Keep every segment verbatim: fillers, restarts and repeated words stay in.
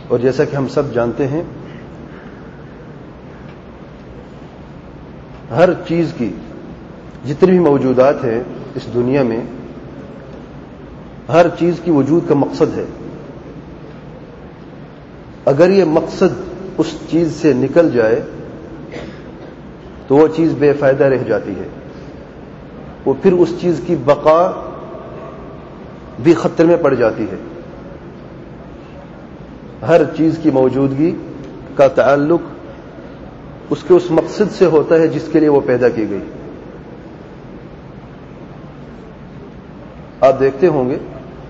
اور جیسا کہ ہم سب جانتے ہیں ہر چیز کی جتنی بھی موجودات ہیں اس دنیا میں ہر چیز کی وجود کا مقصد ہے. اگر یہ مقصد اس چیز سے نکل جائے تو وہ چیز بے فائدہ رہ جاتی ہے. وہ پھر اس چیز کی بقا بھی خطرے میں پڑ جاتی ہے. ہر چیز کی موجودگی کا تعلق اس کے اس مقصد سے ہوتا ہے جس کے لیے وہ پیدا کی گئی. آپ دیکھتے ہوں گے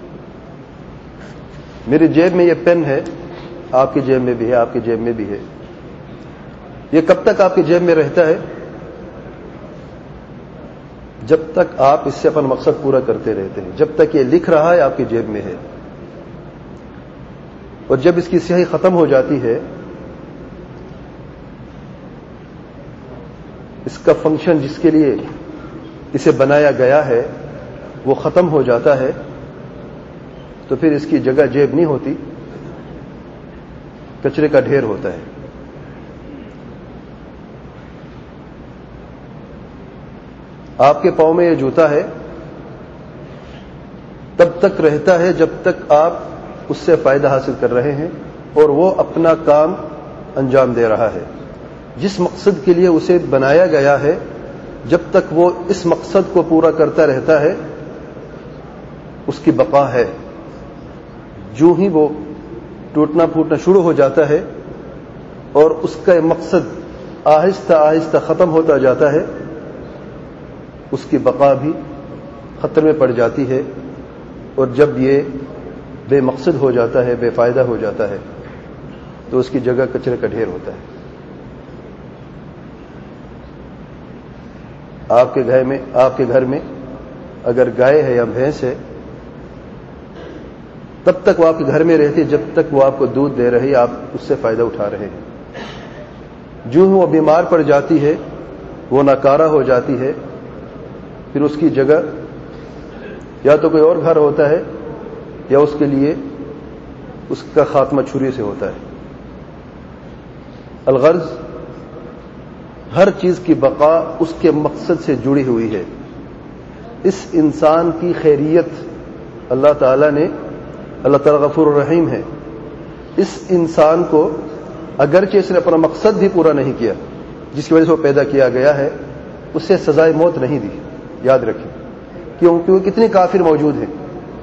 میری جیب میں یہ پین ہے, آپ کی جیب میں بھی ہے, آپ کی جیب میں بھی ہے. یہ کب تک آپ کی جیب میں رہتا ہے؟ جب تک آپ اس سے اپنا مقصد پورا کرتے رہتے ہیں. جب تک یہ لکھ رہا ہے آپ کی جیب میں ہے, اور جب اس کی سیاہی ختم ہو جاتی ہے اس کا فنکشن جس کے لیے اسے بنایا گیا ہے وہ ختم ہو جاتا ہے تو پھر اس کی جگہ جیب نہیں ہوتی, کچرے کا ڈھیر ہوتا ہے. آپ کے پاؤں میں یہ جوتا ہے تب تک رہتا ہے جب تک آپ اس سے فائدہ حاصل کر رہے ہیں اور وہ اپنا کام انجام دے رہا ہے. جس مقصد کے لیے اسے بنایا گیا ہے جب تک وہ اس مقصد کو پورا کرتا رہتا ہے اس کی بقا ہے. جو ہی وہ ٹوٹنا پھوٹنا شروع ہو جاتا ہے اور اس کا مقصد آہستہ آہستہ ختم ہوتا جاتا ہے اس کی بقا بھی خطرے میں پڑ جاتی ہے. اور جب یہ بے مقصد ہو جاتا ہے, بے فائدہ ہو جاتا ہے تو اس کی جگہ کچرے کا ڈھیر ہوتا ہے. آپ کے گھر میں آپ کے گھر میں اگر گائے ہے یا بھینس ہے تب تک وہ آپ کے گھر میں رہتی ہے جب تک وہ آپ کو دودھ دے رہی ہے, آپ اس سے فائدہ اٹھا رہے ہیں. جو وہ بیمار پڑ جاتی ہے, وہ ناکارہ ہو جاتی ہے, پھر اس کی جگہ یا تو کوئی اور گھر ہوتا ہے یا اس کے لیے اس کا خاتمہ چھری سے ہوتا ہے. الغرض ہر چیز کی بقا اس کے مقصد سے جڑی ہوئی ہے. اس انسان کی خیریت اللہ تعالیٰ نے اللہ تعالیٰ غفور الرحیم ہے. اس انسان کو اگرچہ اس نے اپنا مقصد بھی پورا نہیں کیا جس کی وجہ سے وہ پیدا کیا گیا ہے, اسے سزائے موت نہیں دی. یاد رکھیں کیوں کیوں کتنے کافر موجود ہیں.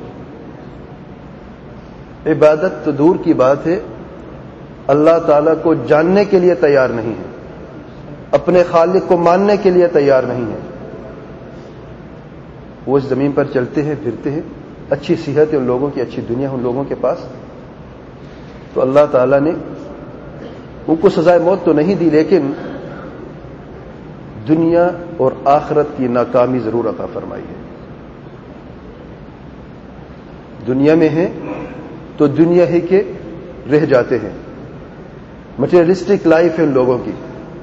عبادت تو دور کی بات ہے, اللہ تعالیٰ کو جاننے کے لیے تیار نہیں ہے, اپنے خالق کو ماننے کے لیے تیار نہیں ہے. وہ اس زمین پر چلتے ہیں پھرتے ہیں, اچھی صحت ہے ان لوگوں کی, اچھی دنیا ہے ان لوگوں کے پاس, تو اللہ تعالیٰ نے ان کو سزائے موت تو نہیں دی لیکن دنیا اور آخرت کی ناکامی ضرور عطا فرمائی ہے. دنیا میں ہیں تو دنیا ہی کے رہ جاتے ہیں. مٹیریلسٹک لائف ہے ان لوگوں کی.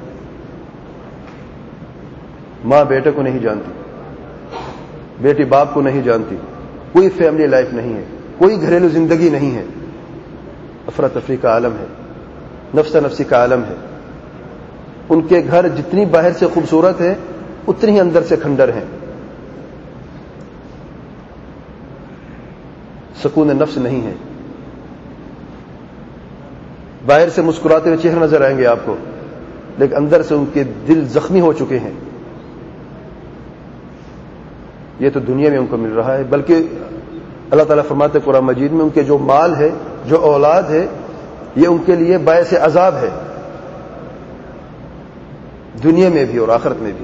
ماں بیٹے کو نہیں جانتی, بیٹی باپ کو نہیں جانتی, کوئی فیملی لائف نہیں ہے, کوئی گھریلو زندگی نہیں ہے. افراتفری کا عالم ہے, نفسا نفسی کا عالم ہے. ان کے گھر جتنی باہر سے خوبصورت ہیں اتنی ہی اندر سے کھنڈر ہیں. سکون نفس نہیں ہے. باہر سے مسکراتے ہوئے چہرے نظر آئیں گے آپ کو لیکن اندر سے ان کے دل زخمی ہو چکے ہیں. یہ تو دنیا میں ان کو مل رہا ہے, بلکہ اللہ تعالیٰ فرماتے قرآن مجید میں ان کے جو مال ہے, جو اولاد ہے, یہ ان کے لیے باعث عذاب ہے دنیا میں بھی اور آخرت میں بھی.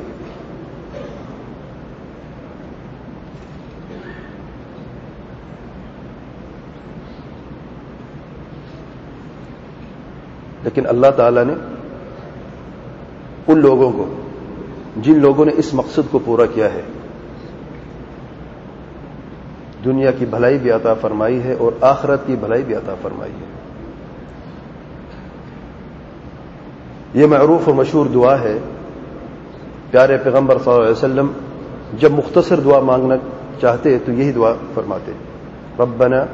لیکن اللہ تعالیٰ نے ان لوگوں کو جن لوگوں نے اس مقصد کو پورا کیا ہے دنیا کی بھلائی بھی عطا فرمائی ہے اور آخرت کی بھلائی بھی عطا فرمائی ہے. یہ معروف و مشہور دعا ہے. پیارے پیغمبر صلی اللہ علیہ وسلم جب مختصر دعا مانگنا چاہتے تو یہی دعا فرماتے, ربنا